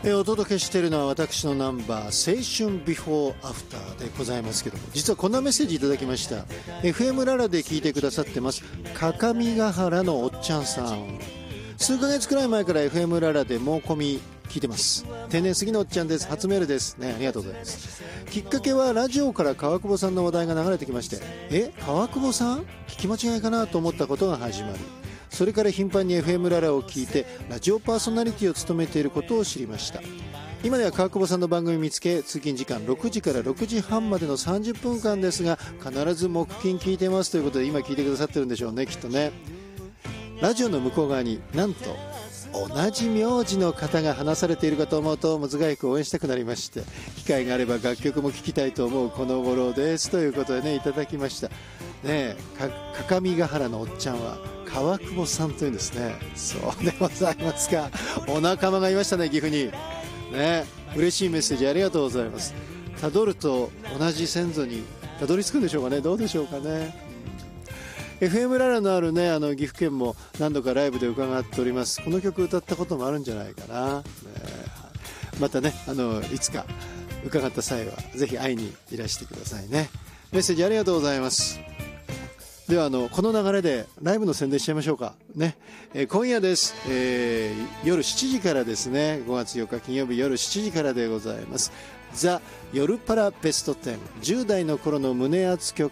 お届けしているのは私のナンバー青春ビフォーアフターでございますけども、実はこんなメッセージいただきました。 FM ララで聞いてくださってます各務原のおっちゃんさん、数ヶ月くらい前から FM ララで猛コミ聞いてます。天然すぎのおっちゃんです。初メールですね。ありがとうございます。きっかけはラジオから川久保さんの話題が流れてきまして、川久保さん聞き間違いかなと思ったことが始まり、それから頻繁に FM ララを聞いてラジオパーソナリティを務めていることを知りました。今では川久保さんの番組見つけ、通勤時間6時から6時半までの30分間ですが必ず木金聞いてますということで、今聞いてくださってるんでしょうね、きっとね。ラジオの向こう側になんと同じ名字の方が話されているかと思うとむずがゆく応援したくなりまして、機会があれば楽曲も聴きたいと思うこの頃ですということでね、いただきましたね。各務原のおっちゃんは川久保さんというんですね。そうでございますか。お仲間がいましたね、岐阜にね。嬉しいメッセージありがとうございます。たどると同じ先祖にたどり着くんでしょうかね。どうでしょうかね。FM ララのあるね、岐阜県も何度かライブで伺っております。この曲歌ったこともあるんじゃないかな、またね、いつか伺った際はぜひ会いにいらしてくださいね。メッセージありがとうございます。ではこの流れでライブの宣伝しちゃいましょうかね。今夜です、夜7時からですね。5月4日金曜日夜7時からでございます。ザ・夜パラベスト10、10代の頃の胸熱曲